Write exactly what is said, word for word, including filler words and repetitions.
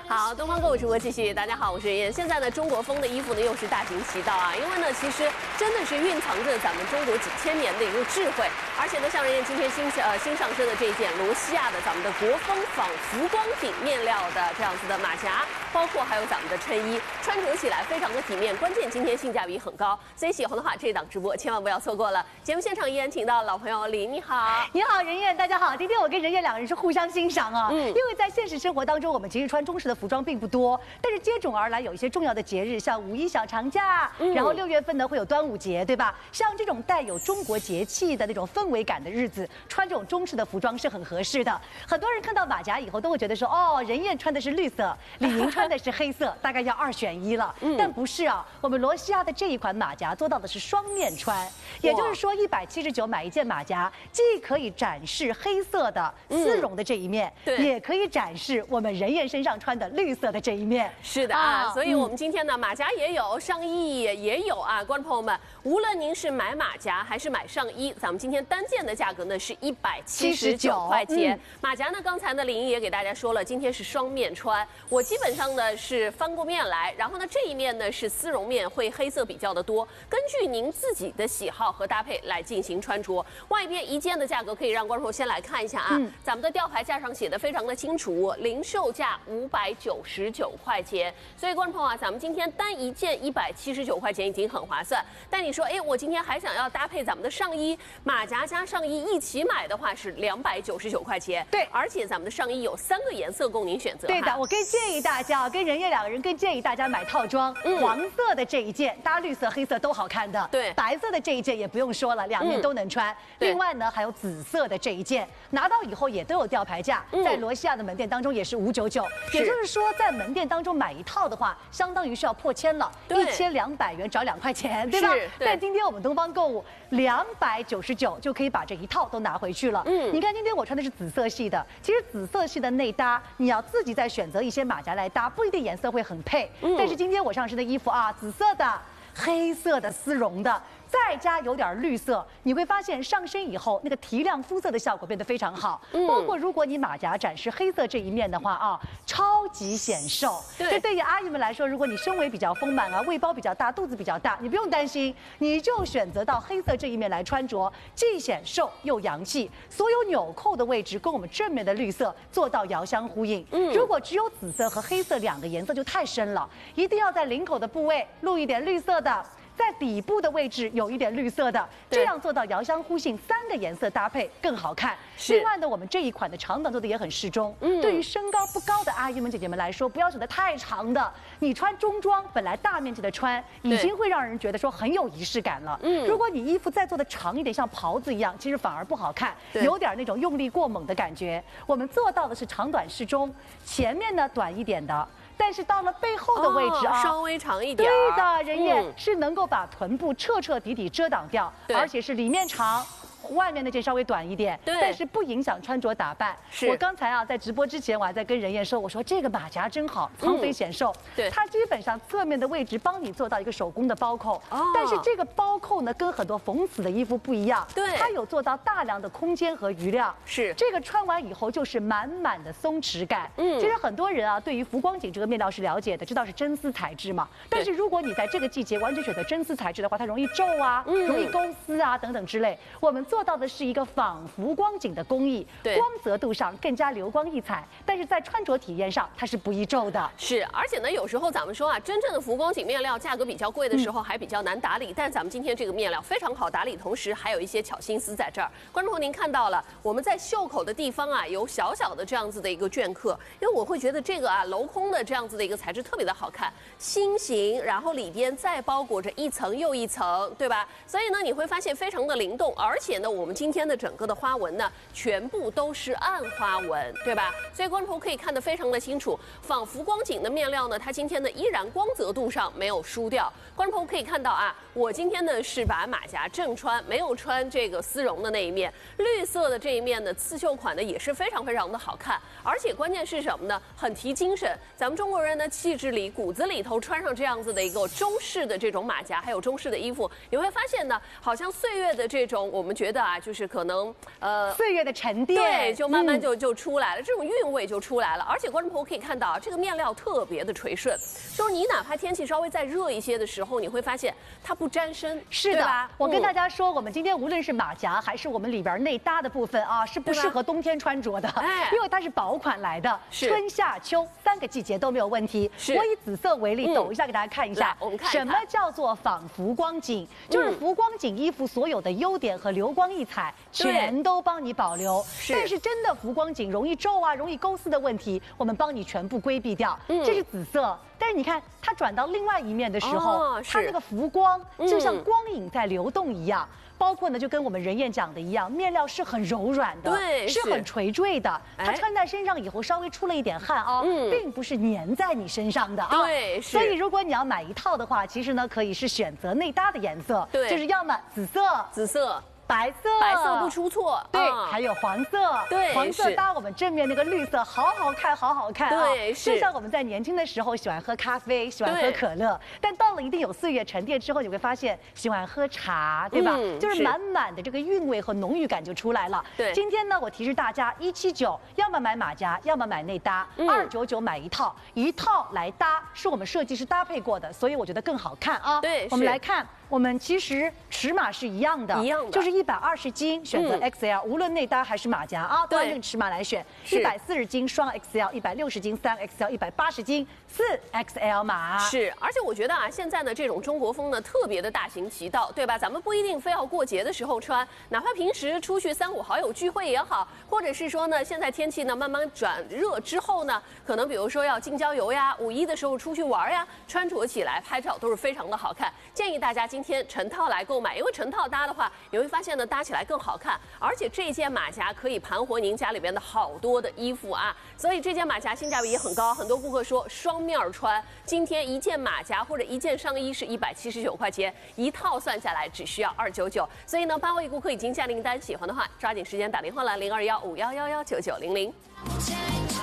好，东方购物直播继续。大家好，我是燕。现在呢，中国风的衣服呢又是大行其道啊，因为呢，其实真的是蕴藏着咱们中国几千年的一个智慧。而且呢，像人家今天新呃新上身的这一件罗西亚的咱们的国风仿浮光锦面料的这样子的马甲，包括还有咱们的衬衣，穿着起来非常的体面，关键今天性价比很高。所以喜欢的话，这档直播千万不要错过了。节目现场依然请到老朋友李，你好， 你好，任燕，大家好。今天我跟任燕两个人是互相欣赏啊，嗯，因为在现实生活当中，我们其实穿中式的服装并不多，但是接踵而来有一些重要的节日，像五一小长假，嗯、然后六月份呢会有端午节，对吧？像这种带有中国节气的那种氛围感的日子，穿这种中式的服装是很合适的。很多人看到马甲以后都会觉得说，哦，任燕穿的是绿色，李宁穿的是黑色，大概要二选一了。嗯、但不是啊，我们罗西亚的这一款马甲做到的是双面穿，也就是说一百七十九买一件马甲，既可以展示黑色的丝绒的这一面，嗯、也可以展示我们任燕身上穿的绿色的这一面。 是的啊，啊所以我们今天呢，马甲也有，上衣也有啊。观众朋友们，无论您是买马甲还是买上衣，咱们今天单件的价格呢是一百七十九块钱。嗯、马甲呢，刚才呢李莹也给大家说了，今天是双面穿，我基本上呢是翻过面来，然后呢这一面呢是丝绒面，会黑色比较的多，根据您自己的喜好和搭配来进行穿着。外边一件的价格可以让观众朋友先来看一下啊，嗯、咱们的吊牌架上写的非常的清楚，零售价五百九十九块钱。所以观众朋友啊，咱们今天单一件一百七十九块钱已经很划算。但你说，哎，我今天还想要搭配咱们的上衣，马甲加上衣一起买的话是两百九十九块钱。 对， 而且咱们的上衣有三个颜色供您选择。 对的，我更建议大家，跟任燕两个人更建议大家买套装，嗯、黄色的这一件搭绿色、黑色都好看的。 对， 白色的这一件也不用说了，两面都能穿。嗯、另外呢，还有紫色的这一件，拿到以后也都有吊牌架，嗯、在罗西亚的门店当中也是五九九，也就是说在门店当中买一套的话，相当于是要破千了，一千两百元找两块钱，对吧？对。但今天我们东方购物两百九十九就可以把这一套都拿回去了。嗯，你看今天我穿的是紫色系的，其实紫色系的内搭，你要自己再选择一些马甲来搭，不一定颜色会很配。嗯，但是今天我上身的衣服啊，紫色的、黑色的、丝绒的。再加有点绿色，你会发现上身以后那个提亮肤色的效果变得非常好。嗯、包括如果你马甲展示黑色这一面的话啊，超级显瘦。对，这对于阿姨们来说，如果你身围比较丰满啊，胃包比较大，肚子比较大，你不用担心，你就选择到黑色这一面来穿着，既显瘦又洋气。所有纽扣的位置跟我们正面的绿色做到遥相呼应。嗯，如果只有紫色和黑色两个颜色就太深了，一定要在领口的部位露一点绿色的。在底部的位置有一点绿色的，这样做到遥相呼应，三个颜色搭配更好看。另外呢，我们这一款的长短做的也很适中。嗯，对于身高不高的阿姨们、姐姐们来说，不要选择太长的。你穿中装，本来大面积的穿，已经会让人觉得说很有仪式感了。嗯，如果你衣服再做的长一点，像袍子一样，其实反而不好看，有点那种用力过猛的感觉。我们做到的是长短适中，前面呢短一点的。但是到了背后的位置啊， 哦、稍微长一点。 对的，任燕、嗯、是能够把臀部彻彻底底遮挡掉，而且是里面长。外面的这稍微短一点，但是不影响穿着打扮。我刚才啊在直播之前，我还在跟任燕说，我说这个马甲真好，藏肥显瘦。嗯、对，它基本上侧面的位置帮你做到一个手工的包扣，哦、但是这个包扣呢跟很多缝死的衣服不一样，对，它有做到大量的空间和余量。是，这个穿完以后就是满满的松弛感。嗯，其实很多人啊对于浮光锦这个面料是了解的，知道是真丝材质嘛。但是如果你在这个季节完全选择真丝材质的话，它容易皱啊，嗯、容易勾丝啊等等之类。我们做到的是一个仿浮光锦的工艺，光泽度上更加流光溢彩，但是在穿着体验上它是不易皱的。 是，而且呢，有时候咱们说啊，真正的浮光锦面料价格比较贵的时候还比较难打理，嗯、但咱们今天这个面料非常好打理，同时还有一些巧心思在这儿。观众朋友，您看到了，我们在袖口的地方啊有小小的这样子的一个镌刻，因为我会觉得这个啊镂空的这样子的一个材质特别的好看，心形，然后里边再包裹着一层又一层，对吧？所以呢，你会发现非常的灵动，而且呢，我们今天的整个的花纹呢，全部都是暗花纹，对吧？所以观众朋友可以看得非常的清楚。仿浮光锦的面料呢，它今天呢依然光泽度上没有输掉。观众朋友可以看到啊，我今天呢是把马甲正穿，没有穿这个丝绒的那一面，绿色的这一面呢刺绣款呢也是非常非常的好看，而且关键是什么呢？很提精神。咱们中国人的气质里、骨子里头穿上这样子的一个中式的这种马甲，还有中式的衣服，你会发现呢，好像岁月的这种我们觉觉得啊，就是可能呃岁月的沉淀， 对，就慢慢就、嗯、就出来了，这种韵味就出来了。而且观众朋友可以看到啊，这个面料特别的垂顺，就是你哪怕天气稍微再热一些的时候，你会发现它不沾身， 是的。我跟大家说，嗯、我们今天无论是马甲还是我们里边内搭的部分啊，是不适合冬天穿着的，哎、因为它是薄款来的，春夏秋三个季节都没有问题。我以紫色为例，嗯、抖一下给大家看一下， 我们看什么叫做仿浮光锦，就是浮光锦衣服所有的优点和流光溢彩全都帮你保留。是但是真的浮光锦容易皱啊、容易勾丝的问题，我们帮你全部规避掉。嗯、这是紫色，但是你看它转到另外一面的时候，哦、它那个浮光就像光影在流动一样。嗯包括呢，就跟我们人燕讲的一样，面料是很柔软的， 对， 是很垂坠的。它穿在身上以后，稍微出了一点汗啊、哦，嗯、并不是粘在你身上的啊。 对， 所以如果你要买一套的话，其实呢，可以是选择内搭的颜色， 对， 就是要么紫色， 紫色。 白色， 白色不出错， 对，嗯、还有黄色， 对， 黄色搭我们正面那个绿色，好好看，好好看啊！ 对，是。 就像我们在年轻的时候喜欢喝咖啡，喜欢喝可乐，但到了一定有岁月沉淀之后，你会发现喜欢喝茶，对吧？嗯、就是满满的这个韵味和浓郁感就出来了。 对， 今天呢，我提示大家，一七九，要么买马甲，要么买内搭，二九九买一套，一套来搭，是我们设计师搭配过的，所以我觉得更好看啊。 对， 我们来看。我们其实尺码是一样的， 一样的， 就是一百二十斤选择 X L，、嗯、无论内搭还是马甲啊，都按这个尺码来选。一百四十斤双 X L， 一百六十斤三 X L， 一百八十斤四 X L 码。 是，而且我觉得啊，现在呢这种中国风呢特别的大行其道，对吧？咱们不一定非要过节的时候穿，哪怕平时出去三五好友聚会也好，或者是说呢，现在天气呢慢慢转热之后呢，可能比如说要近郊游呀，五一的时候出去玩呀，穿着起来拍照都是非常的好看。建议大家今天成套来购买，因为成套搭的话，你会发现呢搭起来更好看，而且这件马甲可以盘活您家里边的好多的衣服啊，所以这件马甲性价比也很高。很多顾客说双面穿，今天一件马甲或者一件上衣是一百七十九块钱，一套算下来只需要二九九。所以呢，八位顾客已经下订单，喜欢的话抓紧时间打电话来零二幺五幺幺幺九九零零。